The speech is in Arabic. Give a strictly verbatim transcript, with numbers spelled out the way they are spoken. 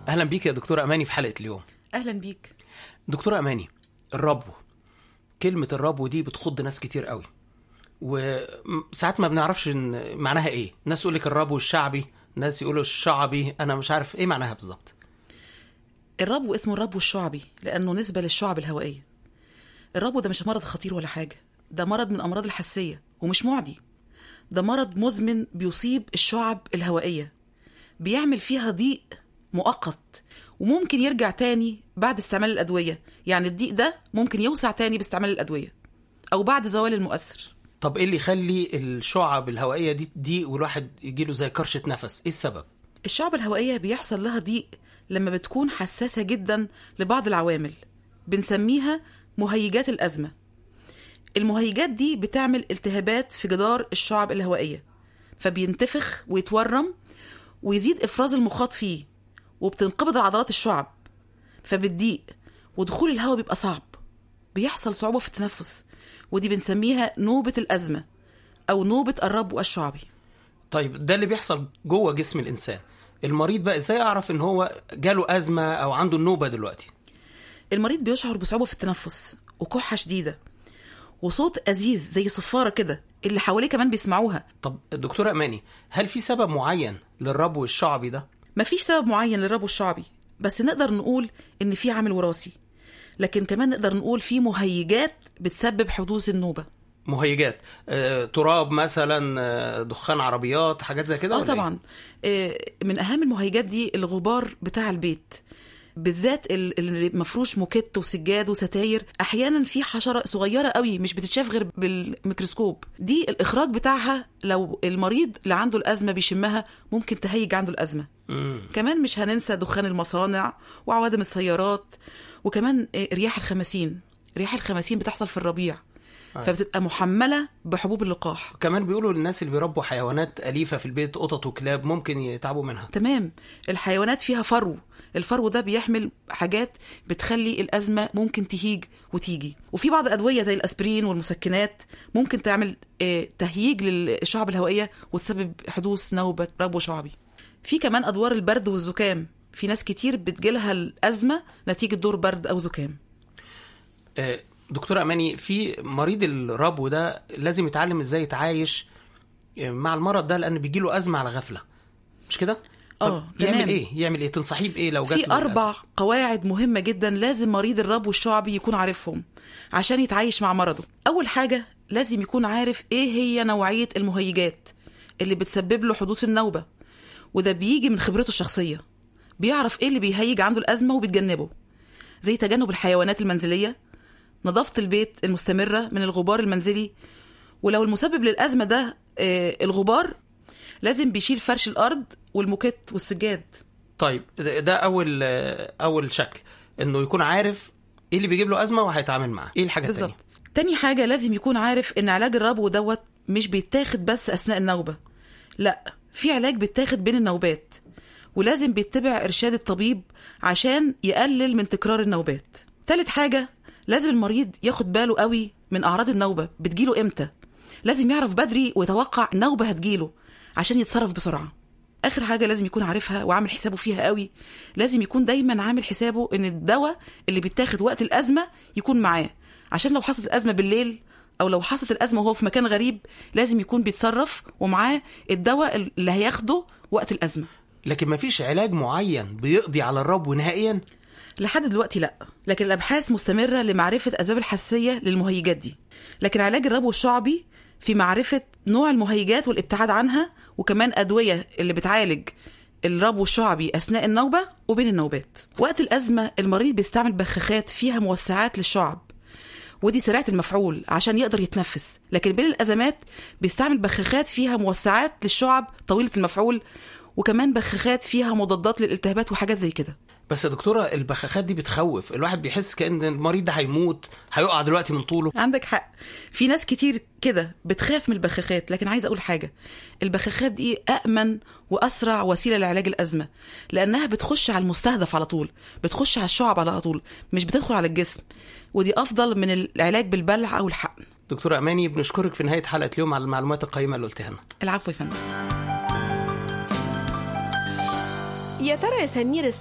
أهلا بيك يا دكتورة أماني في حلقة اليوم. أهلا بيك دكتورة أماني، الربو، كلمة الربو دي بتخض ناس كتير قوي، وساعات ما بنعرفش معناها إيه. ناس يقولك الربو الشعبي، ناس يقولوا الشعبي، أنا مش عارف إيه معناها بالظبط. الربو اسمه الربو الشعبي لأنه نسبة للشعب الهوائية. الربو ده مش مرض خطير ولا حاجة، ده مرض من أمراض الحساسية ومش معدي. ده مرض مزمن بيصيب الشعب الهوائية، بيعمل فيها ضيق مؤقت وممكن يرجع تاني بعد استعمال الأدوية. يعني الضيق ده ممكن يوسع تاني باستعمال الأدوية أو بعد زوال المؤثر. طب إيه اللي يخلي الشعب الهوائية دي ضيق والواحد يجيله زي كرشة نفس؟ إيه السبب؟ الشعب الهوائية بيحصل لها ضيق لما بتكون حساسة جدا لبعض العوامل بنسميها مهيجات الأزمة. المهيجات دي بتعمل التهابات في جدار الشعب الهوائية، فبينتفخ ويتورم ويزيد إفراز المخاط فيه، وبتنقبض عضلات الشعب فبتضيق، ودخول الهواء بيبقى صعب، بيحصل صعوبة في التنفس، ودي بنسميها نوبة الأزمة أو نوبة الربو الشعبي. طيب ده اللي بيحصل جوه جسم الإنسان. المريض بقى إزاي أعرف إن هو جاله أزمة أو عنده النوبة دلوقتي؟ المريض بيشعر بصعوبة في التنفس وكحة شديدة وصوت أزيز زي صفارة كده، اللي حواليه كمان بيسمعوها. طب دكتورة أماني، هل في سبب معين للربو الشعبي ده؟ مفيش سبب معين للربو الشعبي، بس نقدر نقول إن في عامل وراثي، لكن كمان نقدر نقول في مهيجات بتسبب حدوث النوبة. مهيجات آه، تراب مثلا، آه، دخان عربيات، حاجات زي كده؟ اه طبعا. آه، من أهم المهيجات دي الغبار بتاع البيت، بالذات اللي مفروش موكيت وسجاد وستاير. احيانا في حشره صغيره قوي مش بتتشاف غير بالميكروسكوب، دي الاخراج بتاعها لو المريض اللي عنده الازمه بيشمها ممكن تهيج عنده الازمه. مم. كمان مش هننسى دخان المصانع وعوادم السيارات، وكمان رياح الخماسين. رياح الخماسين بتحصل في الربيع، فبتبقى محملة بحبوب اللقاح. كمان بيقولوا للناس اللي بيربوا حيوانات أليفة في البيت، قطط وكلاب، ممكن يتعبوا منها. تمام. الحيوانات فيها فرو، الفرو ده بيحمل حاجات بتخلي الأزمة ممكن تهيج وتيجي. وفي بعض الأدوية زي الأسبرين والمسكنات ممكن تعمل اه تهييج للشعب الهوائية وتسبب حدوث نوبة ربو شعبي. في كمان أدوار البرد والزكام، في ناس كتير بتجيلها الأزمة نتيجة دور برد أو زكام. اه دكتورة أماني، في مريض الربو ده لازم يتعلم إزاي يتعايش مع المرض ده، لأن بيجيله أزمة على غفلة، مش كده؟ اه يعمل إيه؟ يعمل إيه؟ تنصحيه بإيه لو جات له في أربع الأزمة؟ قواعد مهمة جدا لازم مريض الربو الشعبي يكون عارفهم عشان يتعايش مع مرضه. أول حاجة لازم يكون عارف إيه هي نوعية المهيجات اللي بتسبب له حدوث النوبة، وده بيجي من خبرته الشخصية. بيعرف إيه اللي بيهيج عنده الأزمة وبيتجنبه، زي تجنب الحيوانات المنزلية، نظافة البيت المستمرة من الغبار المنزلي، ولو المسبب للأزمة ده آه الغبار لازم بيشيل فرش الأرض والموكيت والسجاد. طيب ده أول أول شكل، إنه يكون عارف إيه اللي بيجيب له أزمة وهيتعامل معاه. إيه الحاجة الثانية؟ تاني حاجة لازم يكون عارف إن علاج الربو دوت مش بيتاخد بس أثناء النوبة، لا، في علاج بيتاخد بين النوبات، ولازم بيتبع إرشاد الطبيب عشان يقلل من تكرار النوبات. تالت حاجة لازم المريض ياخد باله قوي من أعراض النوبة بتجيله إمتى، لازم يعرف بدري ويتوقع النوبة هتجيله عشان يتصرف بسرعة. آخر حاجة لازم يكون عارفها وعامل حسابه فيها قوي، لازم يكون دايما عامل حسابه إن الدواء اللي بيتاخد وقت الأزمة يكون معاه، عشان لو حصلت الأزمة بالليل أو لو حصلت الأزمة وهو في مكان غريب لازم يكون بيتصرف ومعاه الدواء اللي هياخده وقت الأزمة. لكن ما فيش علاج معين بيقضي على الربو نهائيا؟ لحد دلوقتي لا، لكن الأبحاث مستمرة لمعرفة أسباب الحساسية للمهيجات دي. لكن علاج الربو الشعبي في معرفة نوع المهيجات والابتعاد عنها، وكمان أدوية اللي بتعالج الربو الشعبي أثناء النوبة وبين النوبات. وقت الأزمة المريض بيستعمل بخاخات فيها موسعات للشعب، ودي سريعة المفعول عشان يقدر يتنفس. لكن بين الأزمات بيستعمل بخاخات فيها موسعات للشعب طويلة المفعول، وكمان بخاخات فيها مضادات للالتهابات وحاجات زي كده. بس يا دكتورة البخاخات دي بتخوف الواحد، بيحس كأن المريض ده هيموت، هيقع دلوقتي من طوله. عندك حق، في ناس كتير كده بتخاف من البخاخات، لكن عايز أقول حاجة، البخاخات دي أأمن وأسرع وسيلة لعلاج الأزمة، لأنها بتخش على المستهدف على طول، بتخش على الشعب على طول، مش بتدخل على الجسم، ودي أفضل من العلاج بالبلع أو الحقن. دكتورة أماني، بنشكرك في نهاية حلقة اليوم على المعلومات القيمة اللي قلتها لنا. العفو يا فندم. يا ترى يا سمير